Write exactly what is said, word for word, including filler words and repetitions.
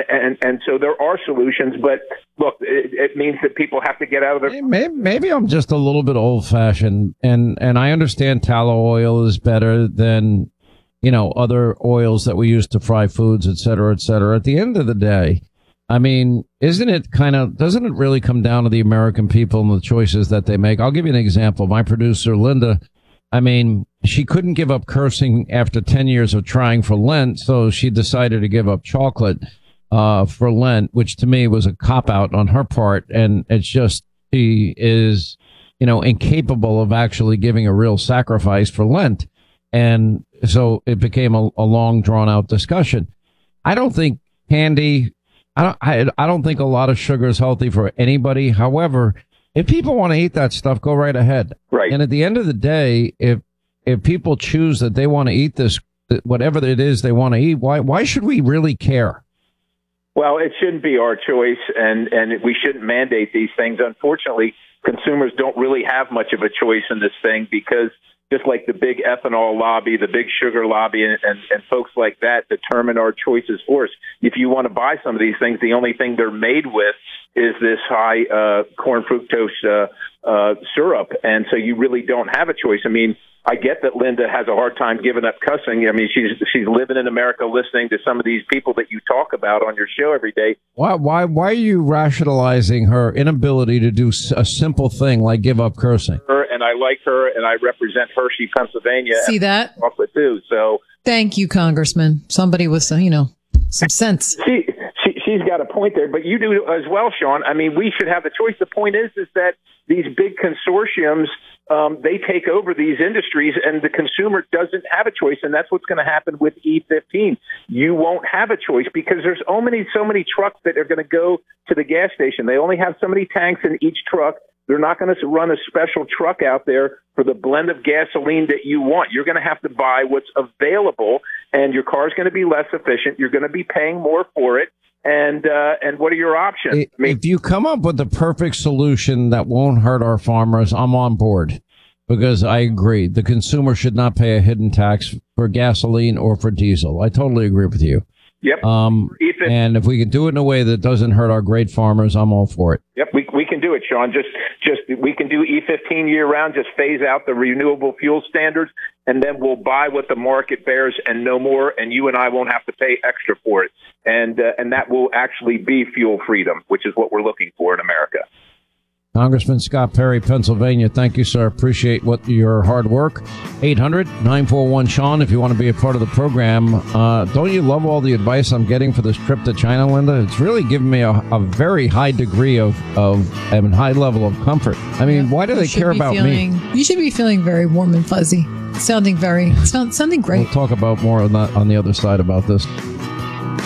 and and so there are solutions. But look, it, it means that people have to get out of their. Maybe, maybe I'm just a little bit old fashioned, and and I understand tallow oil is better than, you know, other oils that we use to fry foods, et cetera, et cetera. At the end of the day, I mean, isn't it kind of, doesn't it really come down to the American people and the choices that they make? I'll give you an example. My producer, Linda, I mean, she couldn't give up cursing after ten years of trying for Lent, so she decided to give up chocolate uh, for Lent, which to me was a cop-out on her part. And it's just, she is, you know, incapable of actually giving a real sacrifice for Lent. And so it became a, a long, drawn-out discussion. I don't think candy... I don't, I, I don't think a lot of sugar is healthy for anybody. However, if people want to eat that stuff, go right ahead. Right. And at the end of the day, if if people choose that they want to eat this, whatever it is they want to eat, why why should we really care? Well, it shouldn't be our choice, and, and we shouldn't mandate these things. Unfortunately, consumers don't really have much of a choice in this thing because just like the big ethanol lobby, the big sugar lobby, and, and, and folks like that determine our choices for us. If you want to buy some of these things, the only thing they're made with is this high uh, corn fructose uh, uh, syrup, and so you really don't have a choice. I mean, I get that Linda has a hard time giving up cussing. I mean, she's she's living in America, listening to some of these people that you talk about on your show every day. Why why why are you rationalizing her inability to do a simple thing like give up cursing? Her, and I like her, and I represent Hershey, Pennsylvania. See that? Too, so thank you, Congressman. Somebody with some, you know, some sense. She, she she's got a point there, but you do as well, Sean. I mean, we should have the choice. The point is, is that these big consortiums. Um, they take over these industries, and the consumer doesn't have a choice, and that's what's going to happen with E fifteen. You won't have a choice because there's so many, so many trucks that are going to go to the gas station. They only have so many tanks in each truck. They're not going to run a special truck out there for the blend of gasoline that you want. You're going to have to buy what's available, and your car is going to be less efficient. You're going to be paying more for it. And uh, and what are your options? I mean, if you come up with the perfect solution that won't hurt our farmers, I'm on board, because I agree. The consumer should not pay a hidden tax for gasoline or for diesel. I totally agree with you. Yep. Um, and if we can do it in a way that doesn't hurt our great farmers, I'm all for it. Yep, we we can do it, Sean. Just just we can do E fifteen year round. Just phase out the renewable fuel standards, and then we'll buy what the market bears and no more. And you and I won't have to pay extra for it. And uh, and that will actually be fuel freedom, which is what we're looking for in America. Congressman Scott Perry, Pennsylvania. Thank you, sir. Appreciate what your hard work. eight hundred nine four one Sean, if you want to be a part of the program. Uh, don't you love all the advice I'm getting for this trip to China, Linda? It's really given me a, a very high degree of, of and high level of comfort. I mean, why do You they should care be about feeling, me? You should be feeling very warm and fuzzy. Sounding very, sound, sounding great. We'll talk about more on, that, on the other side about this.